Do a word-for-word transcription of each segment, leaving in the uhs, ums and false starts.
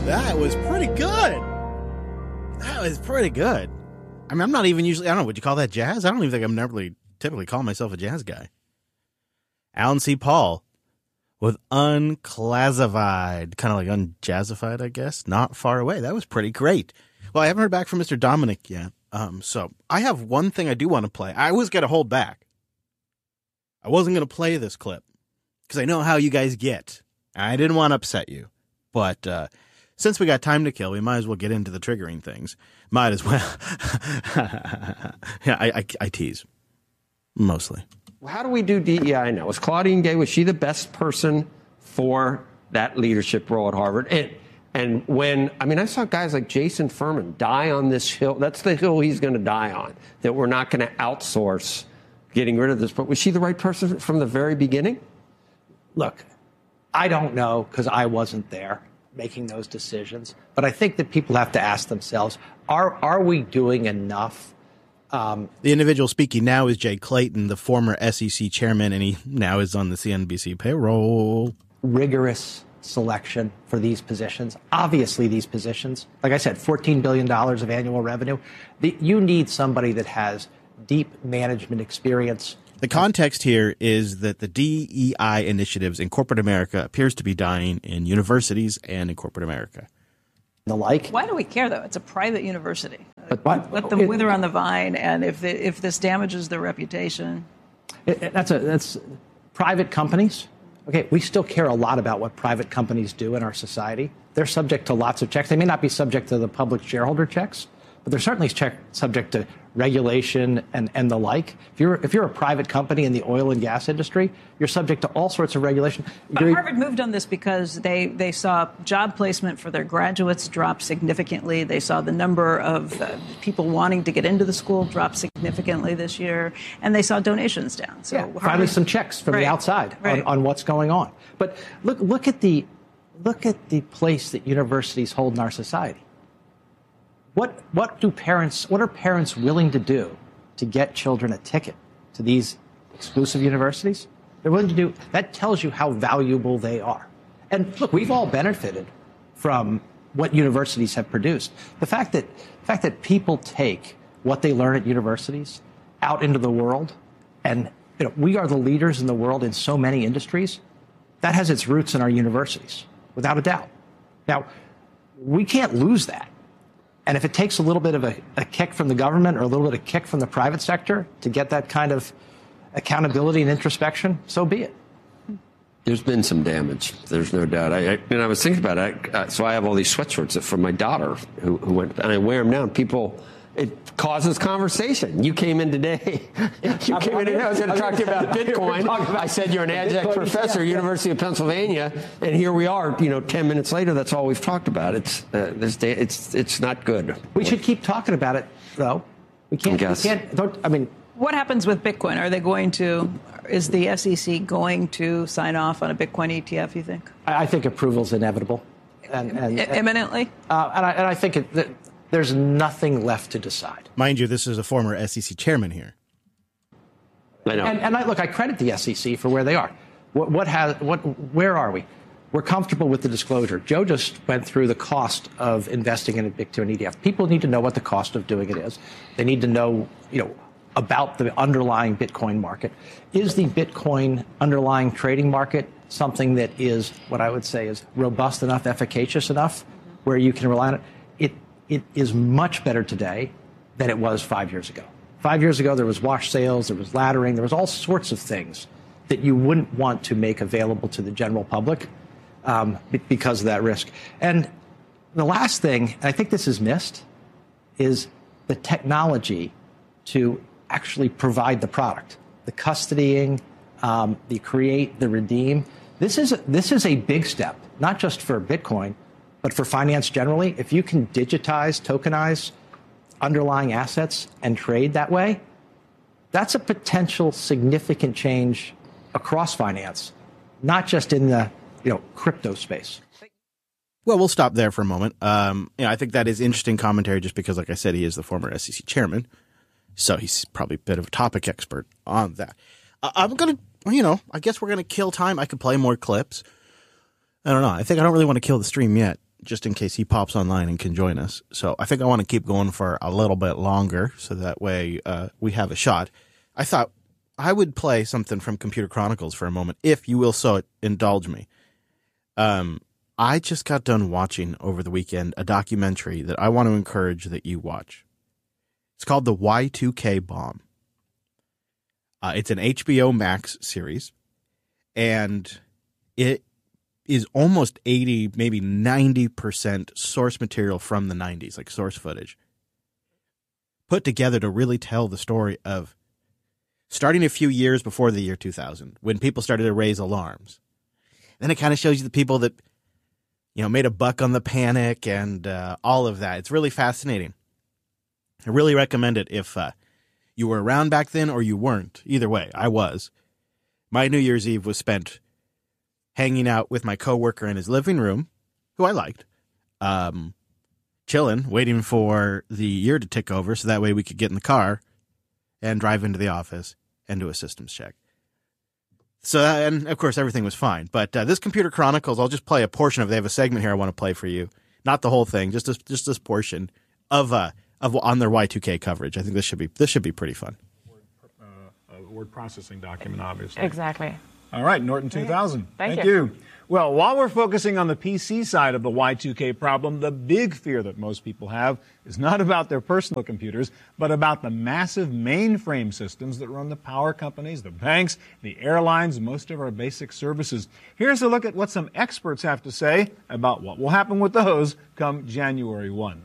That was pretty good. That was pretty good. I mean, I'm not even usually, I don't know, would you call that jazz? I don't even think I'm never really typically call myself a jazz guy. Alan C. Paul with Unclassified, kind of like unjazzified, I guess. Not far away. That was pretty great. Well, I haven't heard back from Mister Dominic yet. Um, so I have one thing I do want to play. I was going to hold back. I wasn't going to play this clip because I know how you guys get. I didn't want to upset you. But uh, since we got time to kill, we might as well get into the triggering things. Might as well. yeah, I, I, I tease. Mostly. How do we do D E I now? Was Claudine Gay, was she the best person for that leadership role at Harvard? And, and when, I mean, I saw guys like Jason Furman die on this hill. That's the hill he's going to die on, that we're not going to outsource getting rid of this. But was she the right person from the very beginning? Look, I don't know because I wasn't there making those decisions. But I think that people have to ask themselves, are, are we doing enough? Um, the individual speaking now is Jay Clayton, the former S E C chairman, and he now is on the C N B C payroll. Rigorous selection for these positions. Obviously, these positions, like I said, fourteen billion dollars of annual revenue. The, you need somebody that has deep management experience. The context here is that the D E I initiatives in corporate America appears to be dying in universities and in corporate America. The like. Why do we care, though? It's a private university. But what? Let them wither on the vine, and if the, if this damages their reputation, it, it, that's a that's private companies. Okay, we still care a lot about what private companies do in our society. They're subject to lots of checks. They may not be subject to the public shareholder checks, but they're certainly check, subject to regulation and, and the like. If you're if you're a private company in the oil and gas industry, you're subject to all sorts of regulation. But you're, Harvard moved on this because they, they saw job placement for their graduates drop significantly. They saw the number of uh, people wanting to get into the school drop significantly this year, and they saw donations down. So yeah, Harvard, finally some checks from right, the outside right. on, on what's going on. But look look at the look at the place that universities hold in our society. What what do parents what are parents willing to do to get children a ticket to these exclusive universities? They're willing to do that. Tells you how valuable they are. And look, we've all benefited from what universities have produced. The fact that the fact that people take what they learn at universities out into the world, and you know, we are the leaders in the world in so many industries. That has its roots in our universities, without a doubt. Now, we can't lose that. And if it takes a little bit of a, a kick from the government or a little bit of kick from the private sector to get that kind of accountability and introspection, so be it. There's been some damage. There's no doubt. I, I, and I was thinking about it. Uh, so I have all these sweatshirts from my daughter who, who went, and I wear them now. And people, it causes conversation. You came in today. you I'm, came I'm in today. I was going to talk to you about Bitcoin. About I said you're an adjunct Bitcoin, professor, yeah, University yeah. of Pennsylvania, and here we are. You know, ten minutes later, that's all we've talked about. It's uh, this day. It's it's not good. We should keep talking about it, though. We can't. I guess. We can't. Don't, I mean. What happens with Bitcoin? Are they going to, is the S E C going to sign off on a Bitcoin E T F, you think? I, I think approval is inevitable. And, and, I- imminently? Uh, and, I, and I think it, that there's nothing left to decide. Mind you, this is a former S E C chairman here. I know. And, and I, look, I credit the S E C for where they are. What, what has, what, where are we? We're comfortable with the disclosure. Joe just went through the cost of investing in a Bitcoin E T F. People need to know what the cost of doing it is. They need to know, you know, about the underlying Bitcoin market. Is the Bitcoin underlying trading market something that is what I would say is robust enough, efficacious enough, where you can rely on it? It it is much better today than it was five years ago. Five years ago, there was wash sales, there was laddering, there was all sorts of things that you wouldn't want to make available to the general public um, because of that risk. And the last thing, and I think this is missed, is the technology to actually provide the product, the custodying, um, the create, the redeem. This is a, this is a big step, not just for Bitcoin, but for finance generally. If you can digitize, tokenize underlying assets and trade that way, that's a potential significant change across finance, not just in the you know crypto space. Well, we'll stop there for a moment. Um, you know, I think that is interesting commentary just because, like I said, he is the former S E C chairman. So he's probably a bit of a topic expert on that. Uh, I'm going to, you know, I guess we're going to kill time. I could play more clips. I don't know. I think I don't really want to kill the stream yet. just in case he pops online and can join us. So I think I want to keep going for a little bit longer so that way uh, we have a shot. I thought I would play something from Computer Chronicles for a moment, if you will so indulge me. Um, I just got done watching over the weekend a documentary that I want to encourage that you watch. It's called The Y two K Bomb. Uh, it's an H B O Max series, and it is almost eighty, maybe ninety percent source material from the nineties, like source footage, put together to really tell the story of starting a few years before the year two thousand, when people started to raise alarms. Then it kind of shows you the people that, you know, made a buck on the panic and uh, all of that. It's really fascinating. I really recommend it if uh, you were around back then or you weren't. Either way, I was. My New Year's Eve was spent hanging out with my coworker in his living room, who I liked, um, chilling, waiting for the year to tick over so that way we could get in the car and drive into the office and do a systems check. So, and of course, everything was fine. But uh, this Computer Chronicles, I'll just play a portion of it. They have a segment here I want to play for you. Not the whole thing, just this, just this portion of uh, of on their Y two K coverage. I think this should be this should be pretty fun. Word, uh, a word processing document, obviously. Exactly. All right, Norton two thousand. Thank, Thank you. you. Well, while we're focusing on the P C side of the Y two K problem, the big fear that most people have is not about their personal computers, but about the massive mainframe systems that run the power companies, the banks, the airlines, most of our basic services. Here's a look at what some experts have to say about what will happen with those come January first.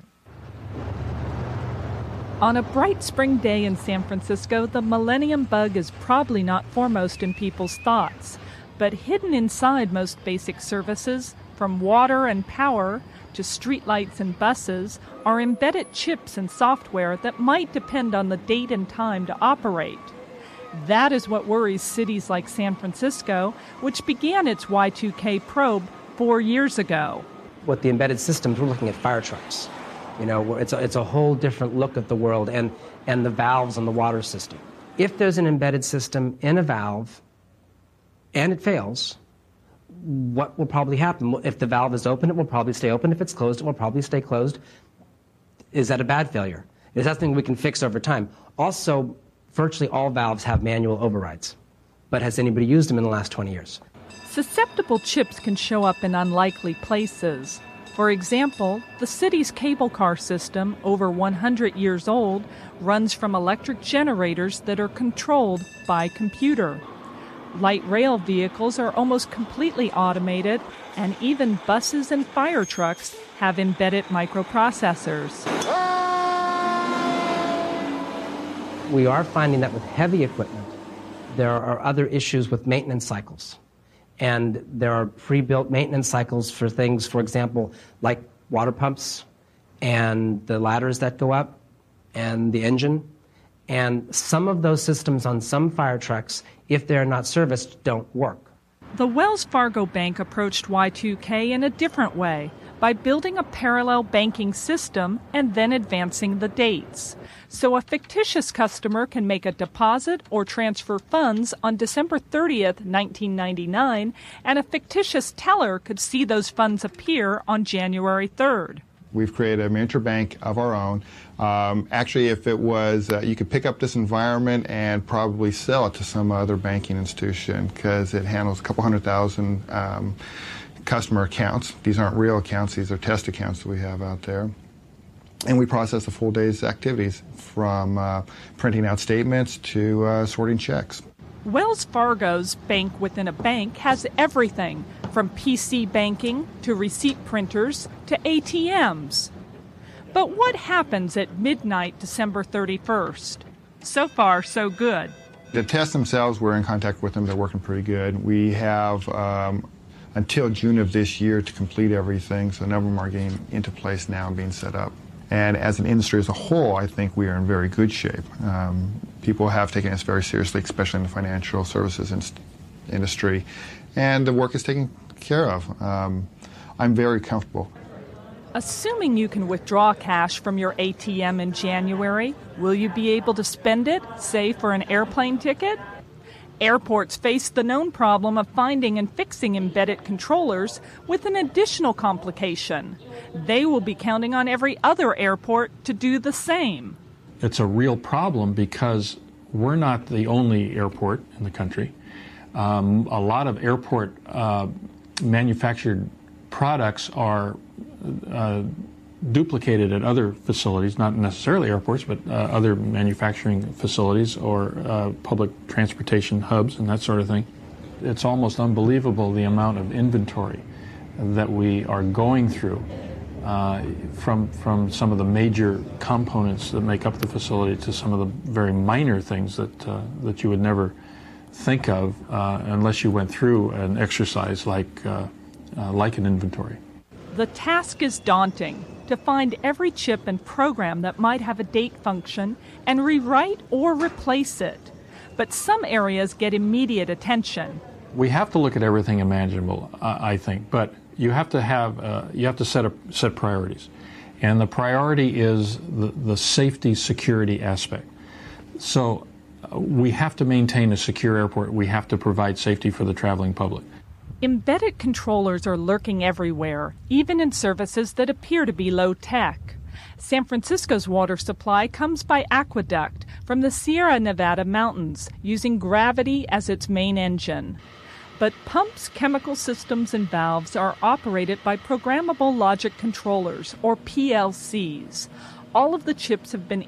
On a bright spring day in San Francisco, the Millennium Bug is probably not foremost in people's thoughts. But hidden inside most basic services, from water and power to streetlights and buses, are embedded chips and software that might depend on the date and time to operate. That is what worries cities like San Francisco, which began its Y two K probe four years ago. With the embedded systems, we're looking at fire trucks. You know, it's a, it's a whole different look at the world and, and the valves on the water system. If there's an embedded system in a valve and it fails, what will probably happen? If the valve is open, it will probably stay open. If it's closed, it will probably stay closed. Is that a bad failure? Is that something we can fix over time? Also, virtually all valves have manual overrides. But has anybody used them in the last twenty years? Susceptible chips can show up in unlikely places. For example, the city's cable car system, over one hundred years old, runs from electric generators that are controlled by computer. Light rail vehicles are almost completely automated, and even buses and fire trucks have embedded microprocessors. We are finding that with heavy equipment, there are other issues with maintenance cycles. And there are pre-built maintenance cycles for things, for example, like water pumps and the ladders that go up and the engine. And some of those systems on some fire trucks, if they're not serviced, don't work. The Wells Fargo Bank approached Y two K in a different way, by building a parallel banking system and then advancing the dates. So a fictitious customer can make a deposit or transfer funds on December thirtieth, nineteen ninety-nine, and a fictitious teller could see those funds appear on January third. We've created a miniature bank of our own. Um, actually, if it was, uh, you could pick up this environment and probably sell it to some other banking institution because it handles a couple hundred thousand um, customer accounts. These aren't real accounts, these are test accounts that we have out there. And we process a full day's activities from uh, printing out statements to uh, sorting checks. Wells Fargo's bank within a bank has everything from P C banking to receipt printers to A T Ms. But what happens at midnight December thirty-first? So far, so good. The tests themselves, we're in contact with them. They're working pretty good. We have um, until June of this year to complete everything, so a number of them are getting into place now and being set up. And as an industry as a whole, I think we are in very good shape. Um, people have taken us very seriously, especially in the financial services in- industry, and the work is taken care of. Um, I'm very comfortable. Assuming you can withdraw cash from your A T M in January, will you be able to spend it, say, for an airplane ticket? Airports face the known problem of finding and fixing embedded controllers with an additional complication. They will be counting on every other airport to do the same. It's a real problem because we're not the only airport in the country. Um, a lot of airport uh, manufactured products are uh, duplicated at other facilities, not necessarily airports, but uh, other manufacturing facilities or uh, public transportation hubs and that sort of thing. It's almost unbelievable the amount of inventory that we are going through uh, from from some of the major components that make up the facility to some of the very minor things that uh, that you would never think of uh, unless you went through an exercise like uh, uh, like an inventory. The task is daunting, to find every chip and program that might have a date function and rewrite or replace it. But some areas get immediate attention. We have to look at everything imaginable, uh, I think, but you have to have uh, you have to set up set priorities, and the priority is the, the safety security aspect. So uh, we have to maintain a secure airport. We have to provide safety for the traveling public. Embedded controllers are lurking everywhere, even in services that appear to be low-tech. San Francisco's water supply comes by aqueduct from the Sierra Nevada mountains, using gravity as its main engine. But pumps, chemical systems, and valves are operated by programmable logic controllers, or P L Cs. All of the chips have been